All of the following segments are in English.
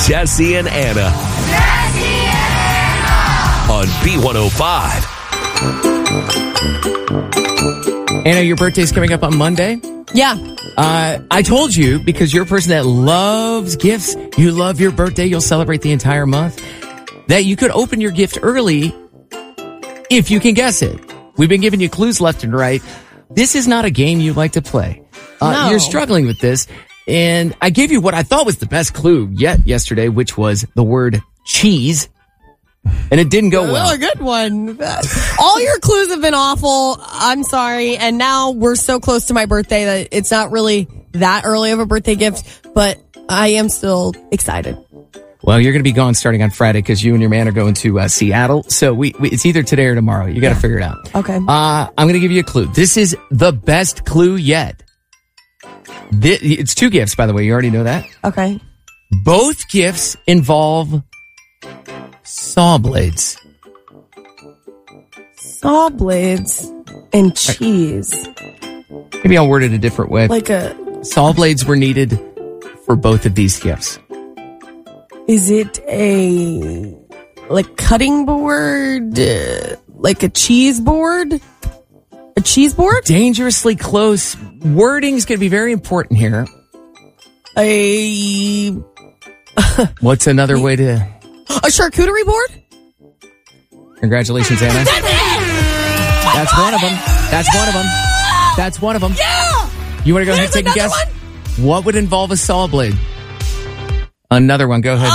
Jesse and Anna. Jesse and Anna. On B105. Anna, your birthday's coming up on Monday. Yeah. I told you, because you're a person that loves gifts, you love your birthday, you'll celebrate the entire month, that you could open your gift early if you can guess it. We've been giving you clues left and right. This is not a game you like to play. No. You're struggling with this. And I gave you what I thought was the best clue yet yesterday, which was the word cheese. And it didn't go well. Oh, a good one. All your clues have been awful. I'm sorry. And now we're so close to my birthday that it's not really that early of a birthday gift, but I am still excited. Well, you're going to be gone starting on Friday because you and your man are going to Seattle. So it's either today or tomorrow. You got to figure it out. Okay. I'm going to give you a clue. This is the best clue yet. It's 2 gifts, by the way. You already know that. Okay. Both gifts involve saw blades. Saw blades and cheese. Maybe I'll word it a different way. Like saw blades were needed for both of these gifts. Is it a cutting board? Like a cheese board? A cheese board? Dangerously close. Wording's going to be very important here. What's another way to... A charcuterie board? Congratulations, Anna. That's one of them. That's one of them. That's one of them. Yeah! You want to go ahead and take a guess? One? What would involve a saw blade? Another one. Go ahead.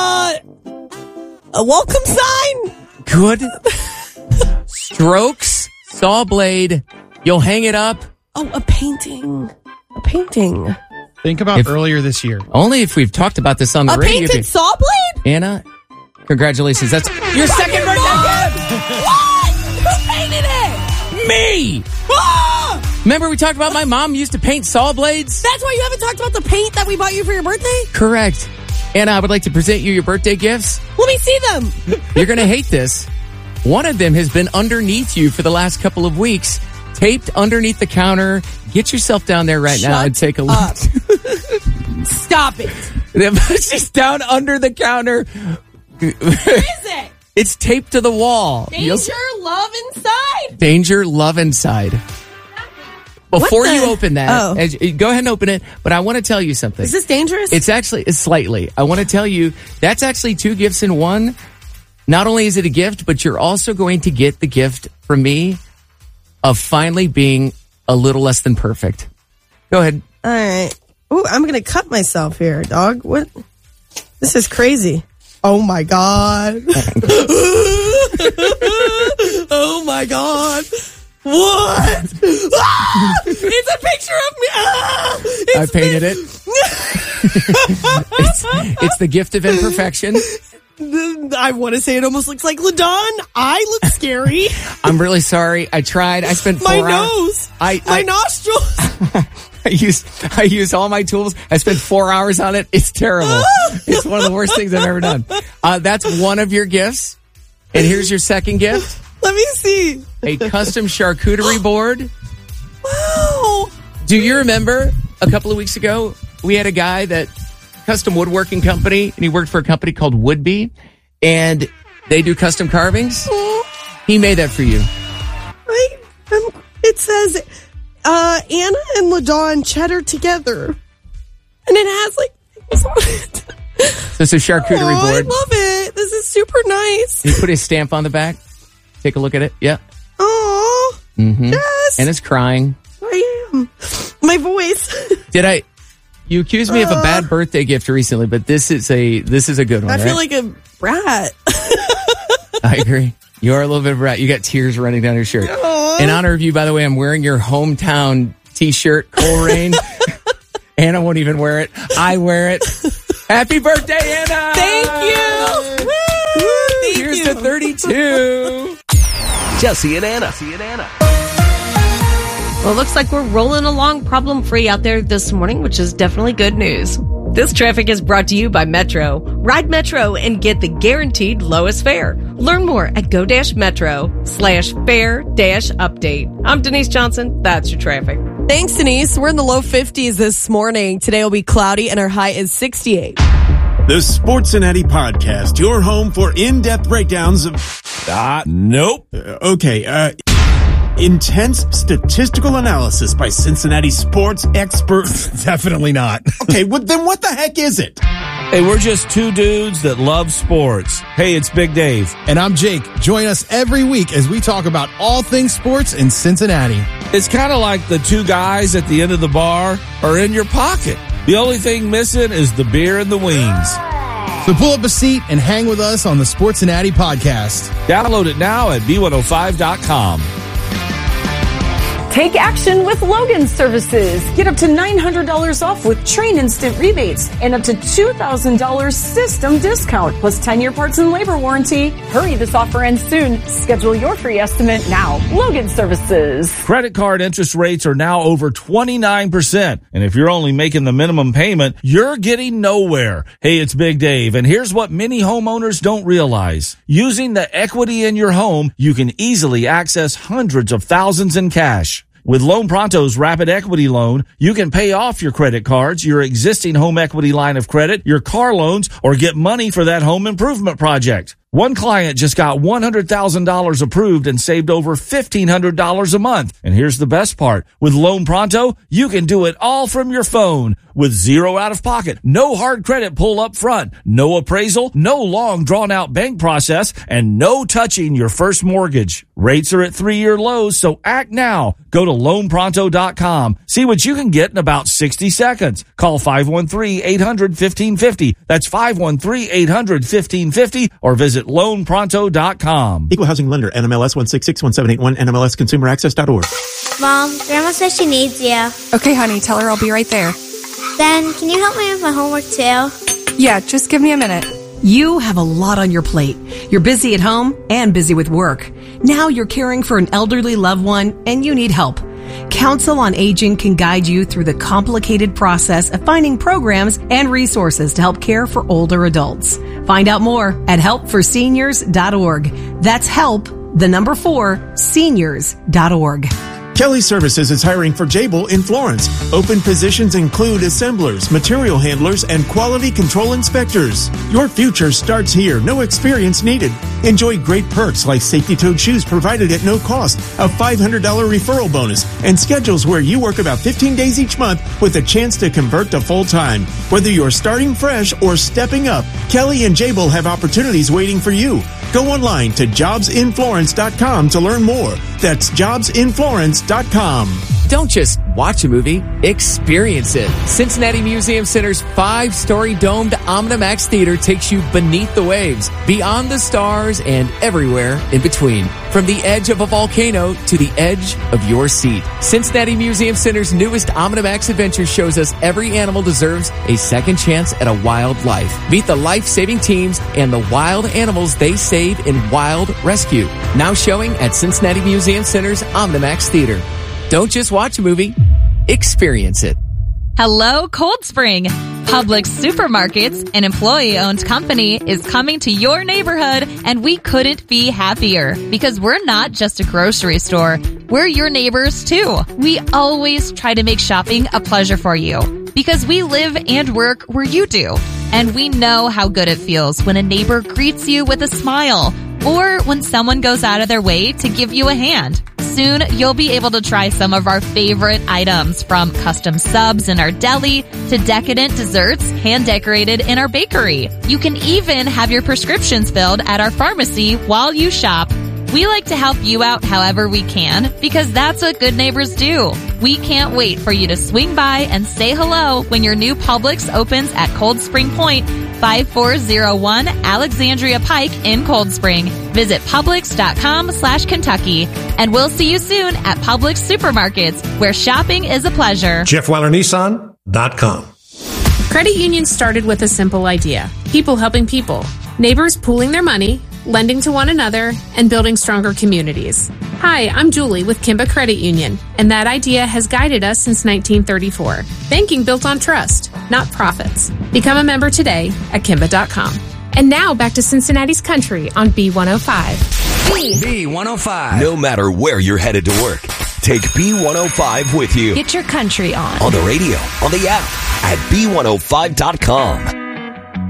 A welcome sign? Good. Strokes. Saw blade. You'll hang it up. Oh, a painting. A painting. Think about earlier this year. Only if we've talked about this on the radio. A painted saw blade? Anna, congratulations. That's your second birthday gift. What? Who painted it? Me. Ah! Remember we talked about my mom used to paint saw blades? That's why you haven't talked about the paint that we bought you for your birthday? Correct. Anna, I would like to present you your birthday gifts. Let me see them. You're going to hate this. One of them has been underneath you for the last couple of weeks, taped underneath the counter. Get yourself down there right now and take a look. Up. Stop it. She's down under the counter. Where is it? It's taped to the wall. Danger, love inside. Danger, love inside. Before you open that, go ahead and open it, but I want to tell you something. Is this dangerous? It's slightly. I want to tell you, that's actually 2 gifts in one. Not only is it a gift, but you're also going to get the gift from me of finally being a little less than perfect. Go ahead. All right. Ooh, I'm going to cut myself here, dog. What? This is crazy. Oh, my God. Oh, my God. What? Ah! It's a picture of me. Ah! I painted it. It's the gift of imperfection. I want to say it almost looks like LaDawn. I look scary. I'm really sorry. I tried. I spent 4 hours. My nose. My nostrils. I used all my tools. I spent 4 hours on it. It's terrible. It's one of the worst things I've ever done. That's one of your gifts. And here's your second gift. Let me see. A custom charcuterie board. Wow. Do you remember a couple of weeks ago, we had a guy that custom woodworking company, and he worked for a company called Woodbee, and they do custom carvings. He made that for you. It says Anna and LaDawn cheddar together, and it has things on it. So it's a charcuterie board. I love it. This is super nice. You put his stamp on the back. Take a look at it. Yeah. Oh. Mm-hmm. Yes. And it's crying. I am. My voice. You accused me of a bad birthday gift recently, but this is a good one. I feel like a brat. I agree. You are a little bit of a brat. You got tears running down your shirt. Aww. In honor of you, by the way, I'm wearing your hometown t-shirt, Coleraine. Anna won't even wear it. I wear it. Happy birthday, Anna! Thank you! Woo! Here's to 32. Jesse and Anna. Well, it looks like we're rolling along problem-free out there this morning, which is definitely good news. This traffic is brought to you by Metro. Ride Metro and get the guaranteed lowest fare. Learn more at go-metro.com/fare-update. I'm Denise Johnson. That's your traffic. Thanks, Denise. We're in the low 50s this morning. Today will be cloudy and our high is 68. The Sports Cincinnati Podcast, your home for in-depth breakdowns of... Nope. Intense statistical analysis by Cincinnati sports experts. Definitely not. Okay, well, then what the heck is it? Hey, we're just two dudes that love sports. Hey, it's Big Dave. And I'm Jake. Join us every week as we talk about all things sports in Cincinnati. It's kind of like the two guys at the end of the bar are in your pocket. The only thing missing is the beer and the wings. So pull up a seat and hang with us on the Sports Cincinnati Podcast. Download it now at B105.com. Take action with Logan Services. Get up to $900 off with Train Instant rebates and up to $2,000 system discount plus 10-year parts and labor warranty. Hurry, this offer ends soon. Schedule your free estimate now. Logan Services. Credit card interest rates are now over 29%. And if you're only making the minimum payment, you're getting nowhere. Hey, it's Big Dave. And here's what many homeowners don't realize. Using the equity in your home, you can easily access hundreds of thousands in cash. With Loan Pronto's Rapid Equity Loan, you can pay off your credit cards, your existing home equity line of credit, your car loans, or get money for that home improvement project. One client just got $100,000 approved and saved over $1,500 a month. And here's the best part. With Loan Pronto, you can do it all from your phone with zero out of pocket, no hard credit pull up front, no appraisal, no long drawn out bank process, and no touching your first mortgage. Rates are at 3-year lows, so act now. Go to loanpronto.com. See what you can get in about 60 seconds. Call 513-800-1550. That's 513-800-1550 or visit loanpronto.com. Equal Housing Lender, NMLS 1661781, NMLSConsumerAccess.org. Mom, Grandma says she needs you. Okay, honey, tell her I'll be right there. Then, can you help me with my homework too? Yeah, just give me a minute. You have a lot on your plate. You're busy at home and busy with work. Now you're caring for an elderly loved one and you need help. Council on Aging can guide you through the complicated process of finding programs and resources to help care for older adults. Find out more at helpforseniors.org. That's help, the number 4, seniors.org. Kelly Services is hiring for Jabil in Florence. Open positions include assemblers, material handlers, and quality control inspectors. Your future starts here. No experience needed. Enjoy great perks like safety-toed shoes provided at no cost, a $500 referral bonus, and schedules where you work about 15 days each month with a chance to convert to full-time. Whether you're starting fresh or stepping up, Kelly and Jabil have opportunities waiting for you. Go online to jobsinflorence.com to learn more. That's jobsinflorence.com. Don't just watch a movie, experience it. Cincinnati Museum Center's 5-story domed OmniMax Theater takes you beneath the waves, beyond the stars, and everywhere in between. From the edge of a volcano to the edge of your seat. Cincinnati Museum Center's newest OmniMax adventure shows us every animal deserves a second chance at a wild life. Meet the life-saving teams and the wild animals they save in Wild Rescue. Now showing at Cincinnati Museum Center's OmniMax Theater. Don't just watch a movie, experience it. Hello, Cold Spring. Publix Supermarkets, an employee-owned company, is coming to your neighborhood, and we couldn't be happier because we're not just a grocery store. We're your neighbors, too. We always try to make shopping a pleasure for you because we live and work where you do. And we know how good it feels when a neighbor greets you with a smile or when someone goes out of their way to give you a hand. Soon, you'll be able to try some of our favorite items, from custom subs in our deli to decadent desserts hand-decorated in our bakery. You can even have your prescriptions filled at our pharmacy while you shop. We like to help you out however we can because that's what good neighbors do. We can't wait for you to swing by and say hello when your new Publix opens at Cold Spring Point, 5401 Alexandria Pike in Cold Spring. Visit Publix.com/Kentucky. And we'll see you soon at Publix Supermarkets, where shopping is a pleasure. JeffWeilerNissan.com. Credit union started with a simple idea: people helping people. Neighbors pooling their money, lending to one another, and building stronger communities. Hi, I'm Julie with Kimba Credit Union, and that idea has guided us since 1934. Banking built on trust, not profits. Become a member today at Kimba.com. And now back to Cincinnati's Country on B105. B105. No matter where you're headed to work, take B105 with you. Get your country on. On the radio, on the app, at B105.com.